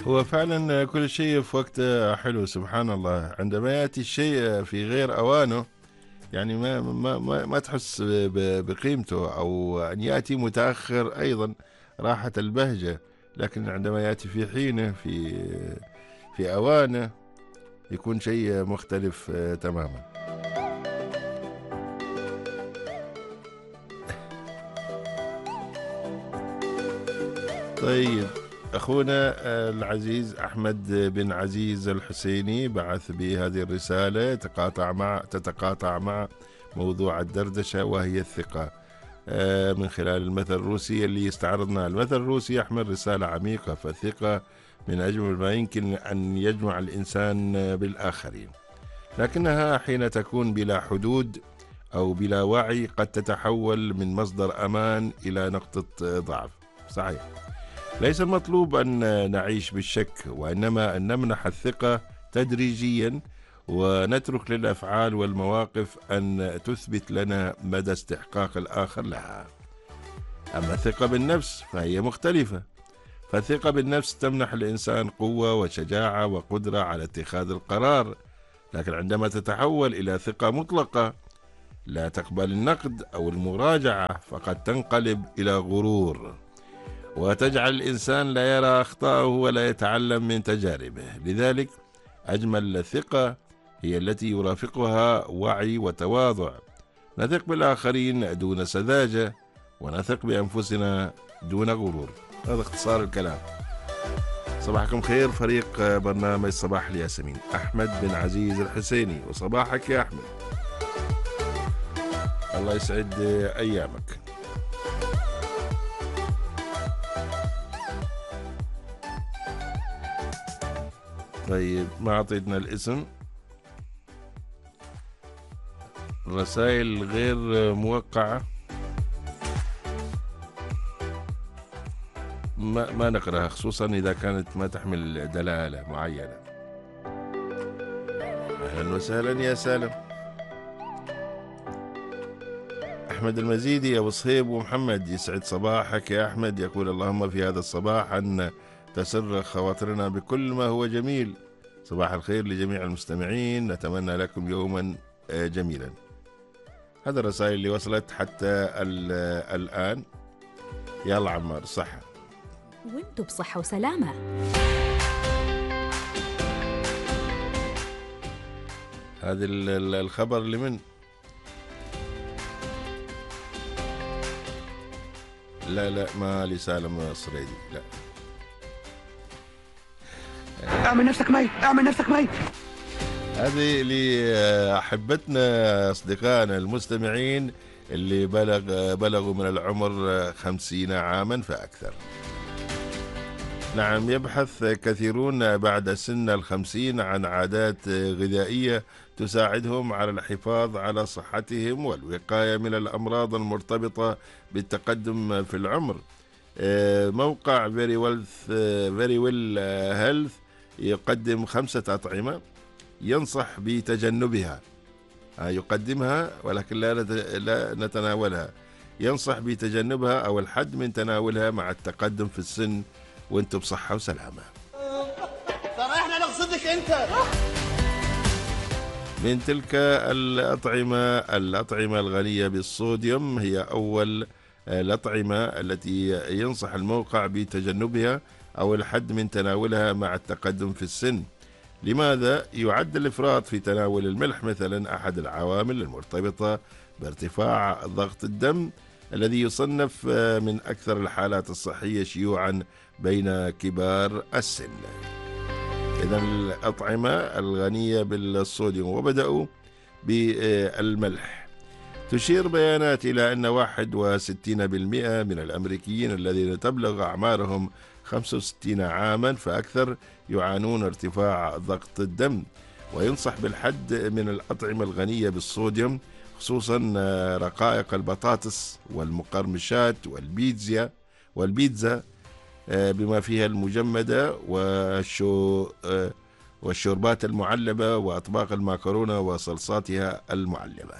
هو فعلا كل شيء في وقته حلو، سبحان الله. عندما يأتي الشيء في غير أوانه يعني ما تحس بقيمته، أو أن يأتي متأخر أيضا راحة البهجة. لكن عندما يأتي في حينه، في أوانه، يكون شيء مختلف تماما. طيب، أخونا العزيز أحمد بن عزيز الحسيني بعث بهذه الرسالة تتقاطع مع موضوع الدردشة، وهي الثقة، من خلال المثل الروسي اللي استعرضناه. المثل الروسي يحمل رسالة عميقة، فالثقة من أجمل ما يمكن أن يجمع الإنسان بالآخرين، لكنها حين تكون بلا حدود أو بلا وعي قد تتحول من مصدر أمان إلى نقطة ضعف. صحيح، ليس المطلوب أن نعيش بالشك، وإنما أن نمنح الثقة تدريجيا، ونترك للأفعال والمواقف أن تثبت لنا مدى استحقاق الآخر لها. أما الثقة بالنفس فهي مختلفة، فالثقة بالنفس تمنح الإنسان قوة وشجاعة وقدرة على اتخاذ القرار، لكن عندما تتحول إلى ثقة مطلقة لا تقبل النقد أو المراجعة فقد تنقلب إلى غرور، وتجعل الإنسان لا يرى أخطاءه ولا يتعلم من تجاربه. لذلك أجمل الثقة هي التي يرافقها وعي وتواضع، نثق بالآخرين دون سذاجة، ونثق بأنفسنا دون غرور. هذا اختصار الكلام. صباحكم خير فريق برنامج صباح الياسمين، أحمد بن عزيز الحسيني. وصباحك يا أحمد، الله يسعد أيامك. طيب، ما أعطيتنا الاسم. رسائل غير موقعة ما نقرأها، خصوصا إذا كانت ما تحمل دلالة معينة. أهلا وسهلا يا سالم. أحمد المزيدي، أبو صهيب ومحمد، يسعد صباحك يا أحمد. يقول اللهم في هذا الصباح أن تسر خواطرنا بكل ما هو جميل. صباح الخير لجميع المستمعين، نتمنى لكم يوما جميلا. هذا الرسائل اللي وصلت حتى الآن. يلا عمار، صحة وانتوا بصحة وسلامة. هذا الخبر لمن؟ لا ما لسالم الصريدي، لا. اعمل نفسك ميت، اعمل نفسك ميت. هذه لأحبتنا أصدقائنا المستمعين اللي بلغوا من العمر 50 عاما فأكثر. نعم، يبحث كثيرون بعد سن 50 عن عادات غذائية تساعدهم على الحفاظ على صحتهم والوقاية من الأمراض المرتبطة بالتقدم في العمر. موقع Very Well Health يقدم 5 أطعمة ينصح بتجنبها. يقدمها ولكن لا نتناولها. ينصح بتجنبها أو الحد من تناولها مع التقدم في السن، وانتم بصحة وسلامة. ترى احنا نقصدك انت. من تلك الأطعمة الغنية بالصوديوم هي أول الأطعمة التي ينصح الموقع بتجنبها أو الحد من تناولها مع التقدم في السن. لماذا؟ يعد الإفراط في تناول الملح مثلا أحد العوامل المرتبطة بارتفاع ضغط الدم، الذي يصنف من أكثر الحالات الصحية شيوعا بين كبار السن. إذن الأطعمة الغنية بالصوديوم، وبدأوا بالملح. تشير بيانات إلى أن 61% من الأمريكيين الذين تبلغ أعمارهم 65 عاما فأكثر يعانون ارتفاع ضغط الدم، وينصح بالحد من الأطعمة الغنية بالصوديوم، خصوصا رقائق البطاطس والمقرمشات والبيتزا بما فيها المجمدة والشوربات المعلبة وأطباق المعكرونة وصلصاتها المعلبة.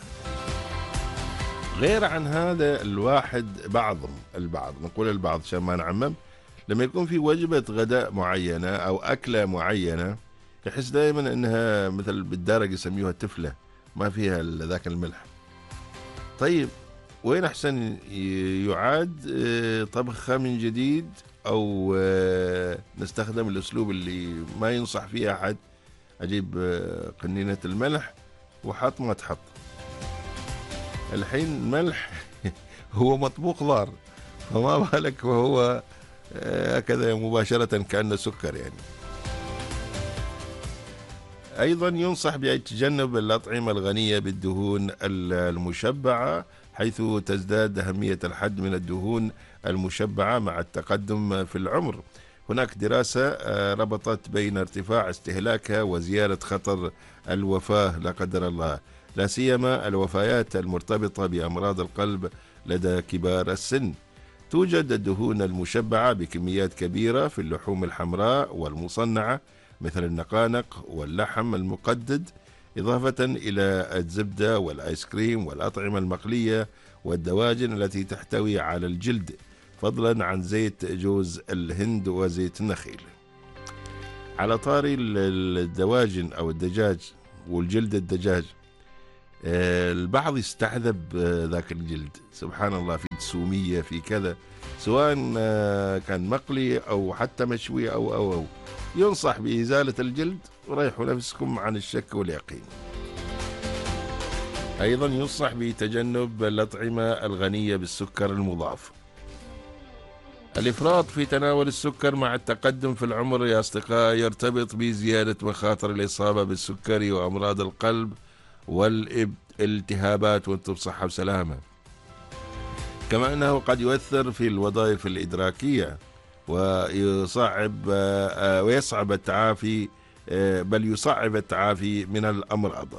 غير عن هذا، البعض نقول البعض عشان ما نعمم، لما يكون في وجبة غداء معينة أو أكلة معينة يحس دائما أنها مثل بالدارج يسميوها تفلة، ما فيها ذاك الملح. طيب وين أحسن يعاد طبخها من جديد، أو نستخدم الأسلوب اللي ما ينصح فيه أحد، أجيب قنينة الملح وحط ما تحط. الحين الملح هو مطبوخ ضار، فما بالك وهو هكذا مباشرة كأنه سكر يعني. أيضا ينصح بتجنب الأطعمة الغنية بالدهون المشبعة، حيث تزداد أهمية الحد من الدهون المشبعة مع التقدم في العمر. هناك دراسة ربطت بين ارتفاع استهلاكها وزيادة خطر الوفاة لا قدر الله، لا سيما الوفيات المرتبطة بأمراض القلب لدى كبار السن. توجد الدهون المشبعة بكميات كبيرة في اللحوم الحمراء والمصنعة مثل النقانق واللحم المقدد، إضافة إلى الزبدة والآيس كريم والأطعمة المقلية والدواجن التي تحتوي على الجلد، فضلا عن زيت جوز الهند وزيت النخيل. على طاري الدواجن أو الدجاج والجلد الدجاج، البعض يستعذب ذاك الجلد، سبحان الله، في تسومية في كذا، سواء كان مقلي أو حتى مشوي أو ينصح بإزالة الجلد وريحوا نفسكم عن الشك واليقين. أيضا ينصح بتجنب الأطعمة الغنية بالسكر المضاف. الإفراط في تناول السكر مع التقدم في العمر يا أصدقاء يرتبط بزيادة مخاطر الإصابة بالسكري وأمراض القلب والالتهابات، وانتم بصحة وسلامة. كما أنه قد يؤثر في الوظائف الإدراكية ويصعب التعافي، بل يصعب التعافي من الأمراض.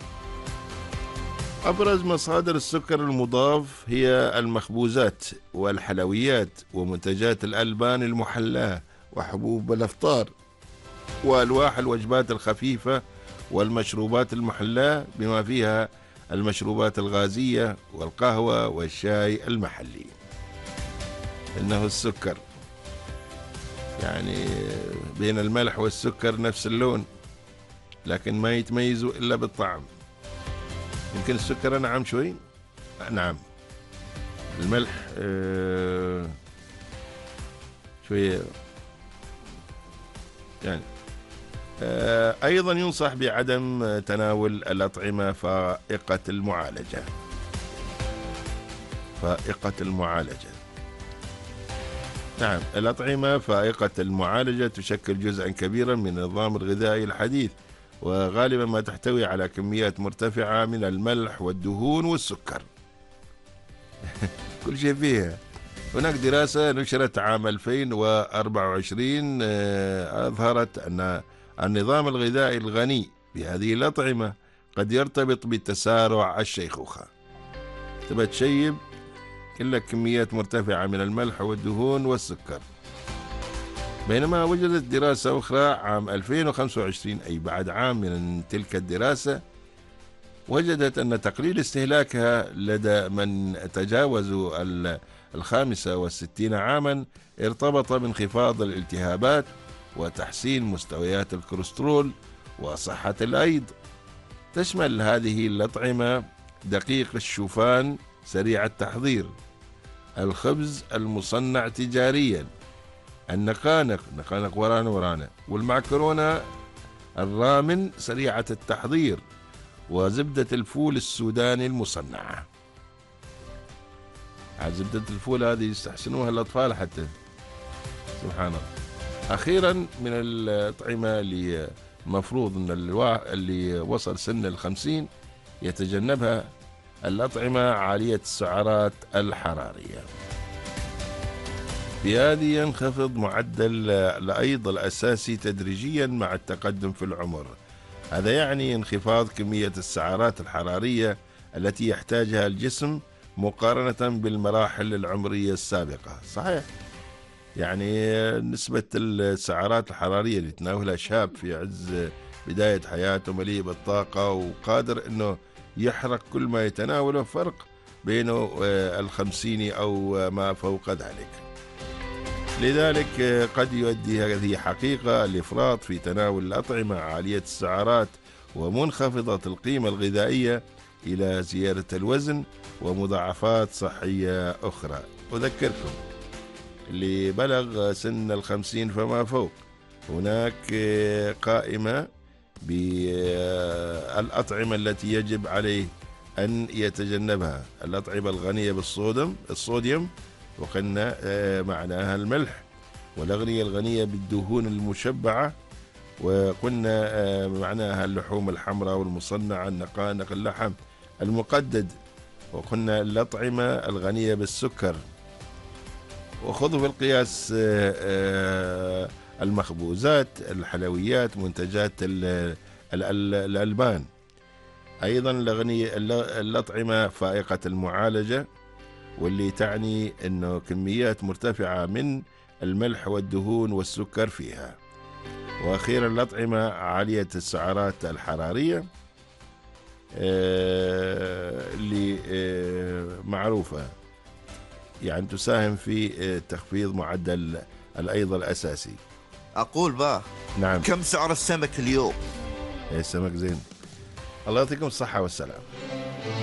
أبرز مصادر السكر المضاف هي المخبوزات والحلويات ومنتجات الألبان المحلاة وحبوب الأفطار وألواح الوجبات الخفيفة والمشروبات المحلاة، بما فيها المشروبات الغازية والقهوة والشاي المحلي. إنه السكر يعني بين الملح والسكر نفس اللون، لكن ما يتميزوا إلا بالطعم. يمكن السكر أنعم شوي، نعم، الملح شوية يعني. أيضا ينصح بعدم تناول الأطعمة فائقة المعالجة. نعم، الأطعمة فائقة المعالجة تشكل جزءا كبيرا من النظام الغذائي الحديث، وغالبا ما تحتوي على كميات مرتفعة من الملح والدهون والسكر. كل شيء فيها. هناك دراسة نشرت عام 2024 أظهرت أن النظام الغذائي الغني بهذه الأطعمة قد يرتبط بتسارع الشيخوخة. تبى تشيب كلها كميات مرتفعة من الملح والدهون والسكر. بينما وجدت دراسة أخرى عام 2025، أي بعد عام من تلك الدراسة، وجدت أن تقليل استهلاكها لدى من تجاوزوا 65 عاما ارتبط بانخفاض الالتهابات وتحسين مستويات الكوليسترول وصحة الأيض. تشمل هذه الأطعمة دقيق الشوفان سريع التحضير، الخبز المصنع تجاريا، النقانق ورانا، والمعكرونة الرامن سريعة التحضير، وزبدة الفول السوداني المصنعة. زبدة الفول هذه يستحسنوها الأطفال حتى، سبحان الله. أخيرا من الأطعمة اللي مفروض أن اللي وصل سن 50 يتجنبها، الأطعمة عالية السعرات الحرارية. بهذه ينخفض معدل الأيض الأساسي تدريجيا مع التقدم في العمر. هذا يعني انخفاض كمية السعرات الحرارية التي يحتاجها الجسم مقارنة بالمراحل العمرية السابقة. صحيح، يعني نسبة السعرات الحرارية اللي يتناولها شاب في عز بداية حياته مليء بالطاقة وقادر أنه يحرق كل ما يتناوله، فرق بينه 50 أو ما فوق ذلك. لذلك قد يؤدي هذه حقيقة الإفراط في تناول الأطعمة عالية السعرات ومنخفضة القيمة الغذائية إلى زيادة الوزن ومضاعفات صحية أخرى. أذكركم اللي بلغ سن 50 فما فوق، هناك قائمة بالأطعمة التي يجب عليه أن يتجنبها. الأطعمة الغنية بالصوديوم وقلنا معناها الملح، والأغنية الغنية بالدهون المشبعة وقلنا معناها اللحوم الحمراء والمصنعة، النقانق، اللحم المقدد، وقلنا الأطعمة الغنية بالسكر. وخذوا في القياس المخبوزات، الحلويات، منتجات الألبان. أيضا الأطعمة فائقة المعالجة، واللي تعني أنه كميات مرتفعة من الملح والدهون والسكر فيها. وأخيرا الأطعمة عالية السعرات الحرارية اللي معروفة يعني تساهم في تخفيض معدل الأيض الأساسي. أقول بقى نعم. كم سعر السمك اليوم؟ السمك زين. الله يعطيكم الصحة والسلام.